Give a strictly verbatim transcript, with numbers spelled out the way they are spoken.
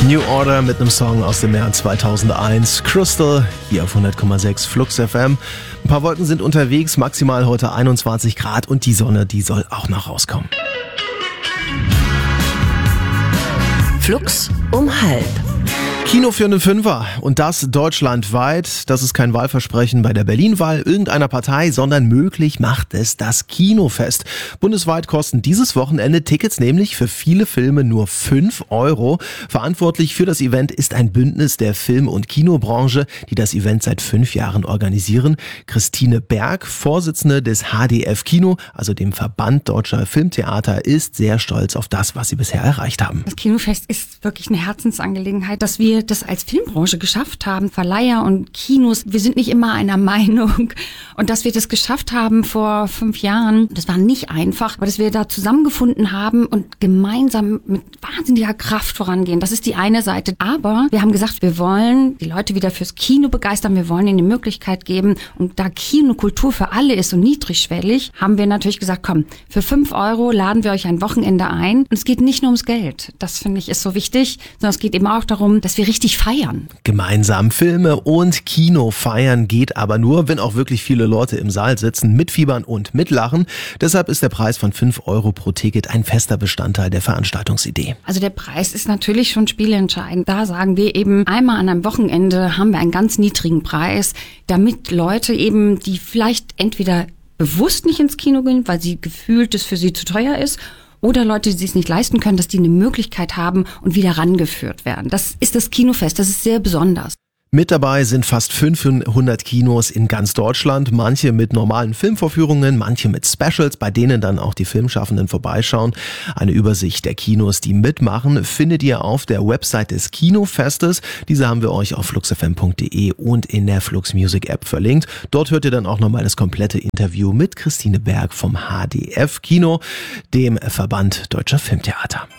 New Order mit einem Song aus dem Jahr zweitausendeins. Crystal, hier auf hundert Komma sechs Flux F M. Ein paar Wolken sind unterwegs, maximal heute einundzwanzig Grad und die Sonne, die soll auch noch rauskommen. Flux um halb. Kino für einen Fünfer und das deutschlandweit. Das ist kein Wahlversprechen bei der Berlin-Wahl irgendeiner Partei, sondern möglich macht es das Kinofest. Bundesweit kosten dieses Wochenende Tickets nämlich für viele Filme nur fünf Euro. Verantwortlich für das Event ist ein Bündnis der Film- und Kinobranche, die das Event seit fünf Jahren organisieren. Christine Berg, Vorsitzende des H D F Kino, also dem Verband Deutscher Filmtheater, ist sehr stolz auf das, was sie bisher erreicht haben. Das Kinofest ist wirklich eine Herzensangelegenheit, dass wir das als Filmbranche geschafft haben, Verleiher und Kinos, wir sind nicht immer einer Meinung und dass wir das geschafft haben vor fünf Jahren, das war nicht einfach, aber dass wir da zusammengefunden haben und gemeinsam mit wahnsinniger Kraft vorangehen, das ist die eine Seite, aber wir haben gesagt, wir wollen die Leute wieder fürs Kino begeistern, wir wollen ihnen die Möglichkeit geben und da Kinokultur für alle ist und niedrigschwellig, haben wir natürlich gesagt, komm, für fünf Euro laden wir euch ein Wochenende ein und es geht nicht nur ums Geld, das finde ich ist so wichtig, sondern es geht eben auch darum, dass wir richtig feiern. Gemeinsam Filme und Kino feiern geht aber nur, wenn auch wirklich viele Leute im Saal sitzen, mitfiebern und mitlachen. Deshalb ist der Preis von fünf Euro pro Ticket ein fester Bestandteil der Veranstaltungsidee. Also der Preis ist natürlich schon spielentscheidend. Da sagen wir eben, einmal an einem Wochenende haben wir einen ganz niedrigen Preis, damit Leute eben, die vielleicht entweder bewusst nicht ins Kino gehen, weil sie gefühlt es für sie zu teuer ist, oder Leute, die es nicht leisten können, dass die eine Möglichkeit haben und wieder rangeführt werden. Das ist das Kinofest, das ist sehr besonders. Mit dabei sind fast fünfhundert Kinos in ganz Deutschland, manche mit normalen Filmvorführungen, manche mit Specials, bei denen dann auch die Filmschaffenden vorbeischauen. Eine Übersicht der Kinos, die mitmachen, findet ihr auf der Website des Kinofestes. Diese haben wir euch auf flux f m punkt d e und in der Flux Music App verlinkt. Dort hört ihr dann auch nochmal das komplette Interview mit Christine Berg vom H D F Kino, dem Verband Deutscher Filmtheater.